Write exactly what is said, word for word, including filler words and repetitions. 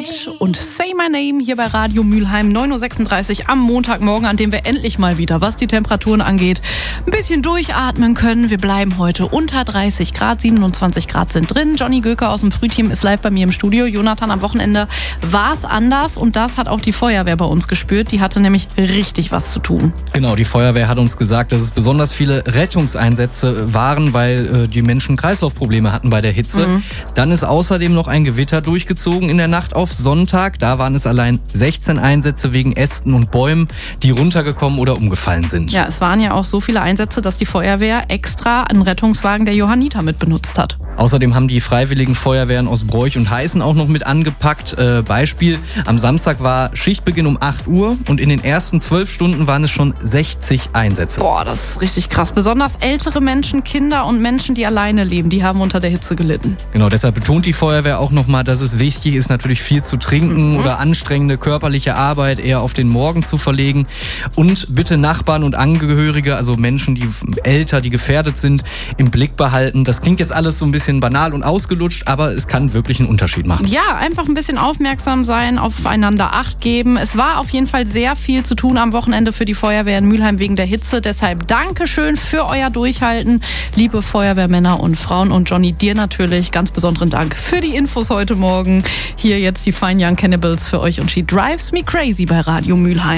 Hart und Say My Name hier bei Radio Mülheim, neun Uhr sechsunddreißig am Montagmorgen, an dem wir endlich mal wieder, was die Temperaturen angeht, ein bisschen durchatmen können. Wir bleiben heute unter dreißig Grad, siebenundzwanzig Grad sind drin. Johnny Göker aus dem Frühteam ist live bei mir im Studio. Jonathan, am Wochenende war es anders und das hat auch die Feuerwehr bei uns gespürt. Die hatte nämlich richtig was zu tun. Genau, die Feuerwehr hat uns gesagt, dass es besonders viele Rettungseinsätze waren, weil äh, die Menschen Kreislaufprobleme hatten bei der Hitze. Mhm. Dann ist außerdem noch ein Gewitter durchgezogen in der Nacht auf Sonntag. Da waren es allein sechzehn Einsätze wegen Ästen und Bäumen, die runtergekommen oder umgefallen sind. Ja, es waren ja auch so viele Einsätze, dass die Feuerwehr extra einen Rettungswagen der Johanniter mit benutzt hat. Außerdem haben die freiwilligen Feuerwehren aus Broich und Heißen auch noch mit angepackt. Äh, Beispiel, am Samstag war Schichtbeginn um acht Uhr und in den ersten zwölf Stunden waren es schon sechzig Einsätze. Boah, das ist richtig krass. Besonders ältere Menschen, Kinder und Menschen, die alleine leben, die haben unter der Hitze gelitten. Genau, deshalb betont die Feuerwehr auch nochmal, dass es wichtig ist, natürlich viel zu trinken mhm. oder anstrengende körperliche Arbeit eher auf den Morgen zu verlegen. Und bitte Nachbarn und Angehörige, also Menschen, die älter, die gefährdet sind, im Blick behalten. Das klingt jetzt alles so ein bisschen banal und ausgelutscht, aber es kann wirklich einen Unterschied machen. Ja, einfach ein bisschen aufmerksam sein, aufeinander Acht geben. Es war auf jeden Fall sehr viel zu tun am Wochenende für die Feuerwehr in Mülheim wegen der Hitze. Deshalb Dankeschön für euer Durchhalten, liebe Feuerwehrmänner und Frauen. Und Johnny, dir natürlich ganz besonderen Dank für die Infos heute Morgen. Hier jetzt die Fine Young Cannibals für euch und She Drives Me Crazy bei Radio Mülheim.